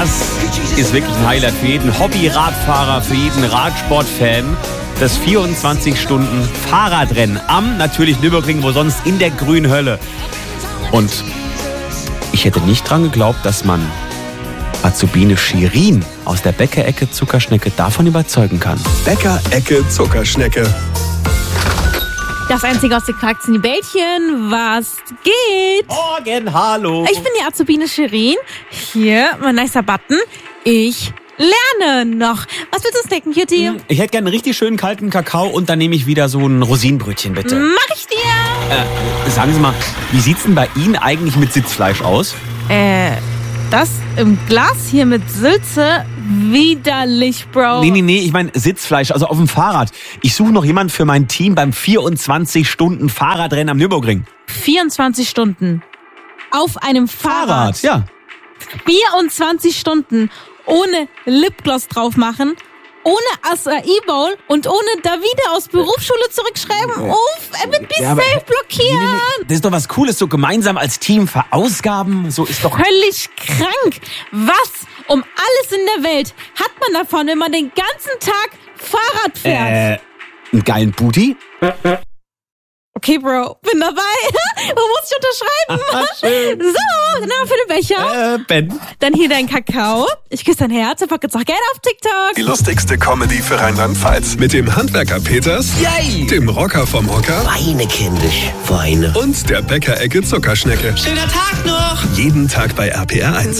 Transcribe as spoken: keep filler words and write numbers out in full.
Das ist wirklich ein Highlight für jeden Hobby-Radfahrer, für jeden Radsport-Fan. Das vierundzwanzig Stunden Fahrradrennen am natürlich Nürburgring, wo sonst in der grünen Hölle. Und ich hätte nicht dran geglaubt, dass man Azubine Shirin aus der Bäckerecke Zuckerschnecke davon überzeugen kann. Bäckerecke Zuckerschnecke. Das einzige aus den Kakteen Bällchen, was geht? Morgen, hallo. Ich bin die Azubine Shirin. Hier, mein nicer Button. Ich lerne noch. Was willst du snacken, Cutie? Ich hätte gerne einen richtig schönen kalten Kakao und dann nehme ich wieder so ein Rosinenbrötchen, bitte. Mach ich dir. Äh, sagen Sie mal, wie sieht's denn bei Ihnen eigentlich mit Sitzfleisch aus? Äh, das im Glas hier mit Sülze? Widerlich, Bro. Nee, nee, nee, ich meine Sitzfleisch, also auf dem Fahrrad. Ich suche noch jemanden für mein Team beim vierundzwanzig Stunden Fahrradrennen am Nürburgring. vierundzwanzig Stunden. Auf einem Fahrrad. Fahrrad, ja. vierundzwanzig Stunden ohne Lipgloss drauf machen, ohne Acai Bowl und ohne Davide aus Berufsschule zurückschreiben. Uff, er wird mich Ja, aber- safe blockieren. Nee, nee, nee. Das ist doch was Cooles, so gemeinsam als Team verausgaben. So ist doch... Völlig krank. Was um alles in der Welt hat man davon, wenn man den ganzen Tag Fahrrad fährt? Äh, einen geilen Booty? Okay, Bro, bin dabei. Wo muss ich unterschreiben? Schön. So, dann haben wir für den Becher. Äh, Ben. Dann hier dein Kakao. Ich küsse dein Herz und pack jetzt auch Geld auf TikTok. Die lustigste Comedy für Rheinland-Pfalz. Mit dem Handwerker Peters, Yay! dem Rocker vom Hocker Weine, kindisch, Weine. und der Bäckerecke Zuckerschnecke. Schöner Tag noch! Jeden Tag bei R P R eins.